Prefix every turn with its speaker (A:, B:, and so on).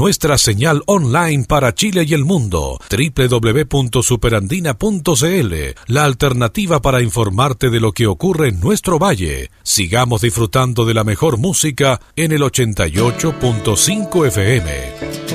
A: nuestra señal online para Chile y el mundo, www.superandina.cl, la alternativa para informarte de lo que ocurre en nuestro valle. Sigamos disfrutando de la mejor música en el 88.5 FM.